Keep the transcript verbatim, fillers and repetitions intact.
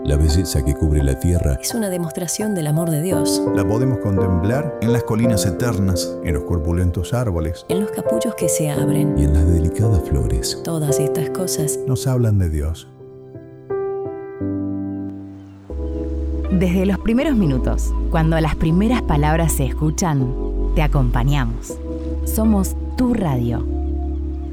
La belleza que cubre la tierra es una demostración del amor de Dios. La podemos contemplar en las colinas eternas, en los corpulentos árboles, en los capullos que se abren y en las delicadas flores. Todas estas cosas nos hablan de Dios. Desde los primeros minutos, cuando las primeras palabras se escuchan, te acompañamos. Somos tu radio.